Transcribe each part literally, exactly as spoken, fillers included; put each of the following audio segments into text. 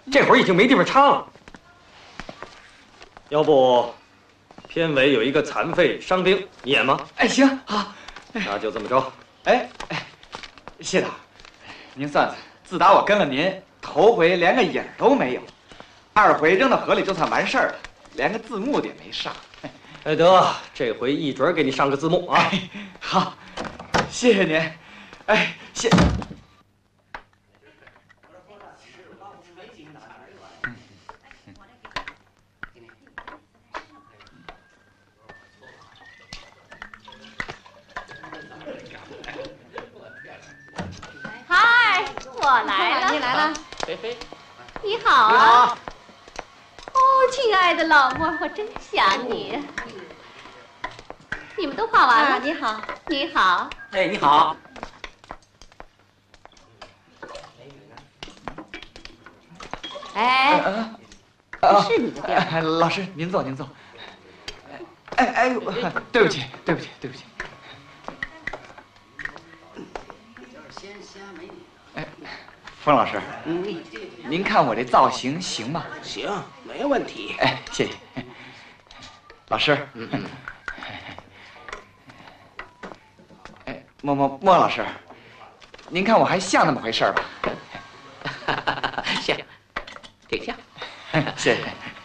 这会儿已经没地方唱了。要不，片尾有一个残废伤兵，你演吗？ 哎，行，好， 那就这么着。 哎哎，谢导，您算算，自打我跟了您，头回连个影儿都没有，二回扔到河里就算完事儿了，连个字幕也没上。 哎，得，这回一准给你上个字幕啊！ 哎、好，谢谢您。哎，谢。 嗨，我来了。 你来了， 菲菲。 你好啊。 你好。 哦，亲爱的老莫，我真想你。你们都画完了？ 啊、你好， 你好。 哎，你好。 哎， 这是你的地儿。 老师，您坐，您坐。哎哎，对不起，对不起，对不起。哎，冯老师， 嗯， 您看我这造型行吗？ 行，没问题。 哎，谢谢。老师， 嗯嗯。 哎，莫莫莫老师，您看我还像那么回事吧？ 像，挺像。 谢谢。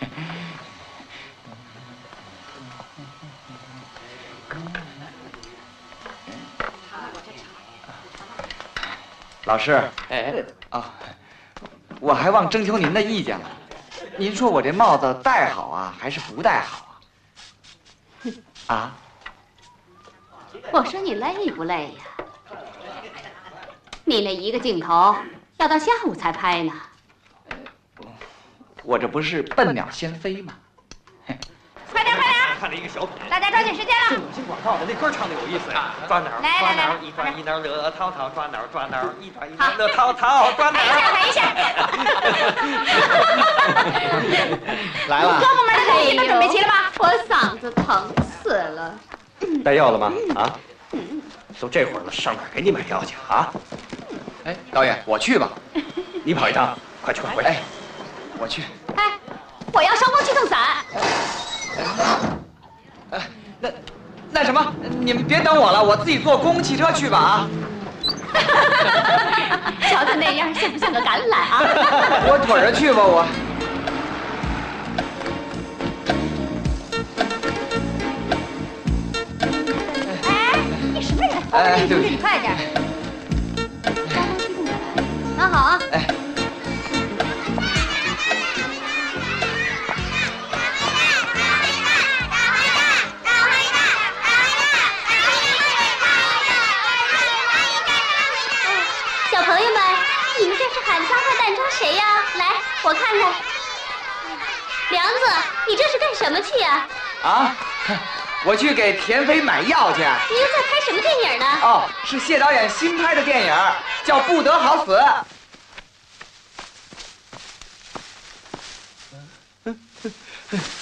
老师， 哎， 啊，我还忘征求您的意见了。您说我这帽子戴好啊，还是不戴好啊？啊？ 我说你累不累呀？你那一个镜头要到下午才拍呢。 我这不是笨鸟先飞吗？ 快点，快点！ 看了一个小品， 大家抓紧时间了。 有新广告的那歌唱的有意思呀！抓挠来来来， 一抓一挠乐淘淘，抓挠抓挠一抓一挠乐淘淘，抓挠。 喊一下，喊一下。 来了。 各部门的东西都准备齐了吗？我嗓子疼死了。 带药了吗？啊？都这会儿了，上哪儿给你买药去啊？ 哎，导演，我去吧。 你跑一趟，快去快回来。 哎，我去。 哎，我要烧光驱动伞。 哎，那那什么，你们别等我了，我自己坐公共汽车去吧啊！ 瞧他那样，像不像个橄榄啊？ 我腿着去吧，我。 哎，你什么人？ 哎，对不起， 你快点。 那好啊。 哎。 小朋友们，你们这是喊抓快蛋抓谁呀？来，我看看。梁子，你这是干什么去呀？ 啊，我去给田飞买药去。 你又在拍什么电影呢？ 哦，是谢导演新拍的电影，叫《不得好死》。